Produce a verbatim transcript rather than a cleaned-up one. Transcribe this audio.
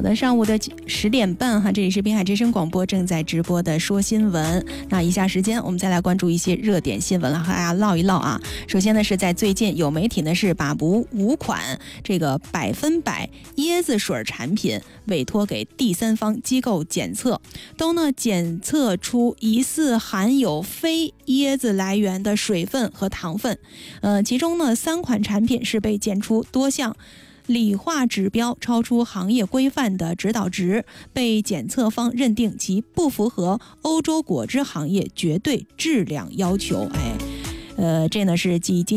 的，上午的十点半哈，这里是滨海之声广播正在直播的说新闻。那以下时间我们再来关注一些热点新闻了，和大家唠一唠啊。首先呢，是在最近有媒体呢是把五五款这个百分百椰子水产品委托给第三方机构检测，都呢检测出疑似含有非椰子来源的水分和糖分。呃，其中呢三款产品是被检出多项理化指标超出行业规范的指导值，被检测方认定其不符合欧洲果汁行业绝对质量要求。哎，呃，这呢是继今